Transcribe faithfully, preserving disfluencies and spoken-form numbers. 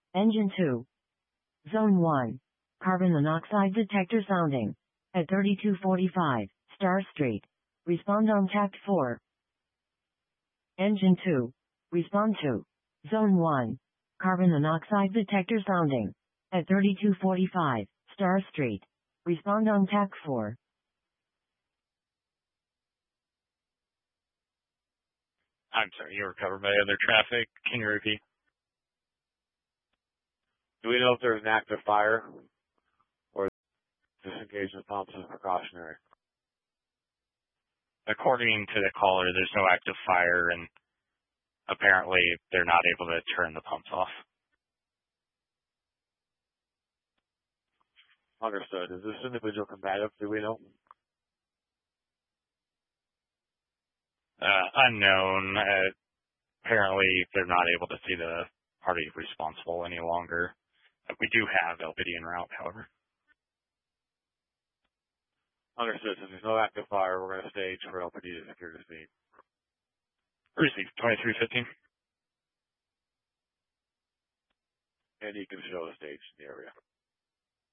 Engine two. Zone one. Carbon monoxide detector sounding. At thirty-two forty-five, Star Street. Respond on tact four. Engine two. Respond to. Zone one. Carbon monoxide detector sounding. At thirty-two forty-five, Star Street. Respond on tact four. I'm sorry, you were covered by other traffic. Can you repeat? Do we know if there's an active fire or disengage the pumps as precautionary? According to the caller, there's no active fire, and apparently they're not able to turn the pumps off. Understood. Is this individual combative? Do we know? Uh, unknown. Uh, apparently they're not able to see the party responsible any longer. Uh, we do have L P D en route, however. Understood. Since there's no active fire, we're going to stage for L P D to secure the scene. Received twenty-three fifteen. And you can show the stage in the area.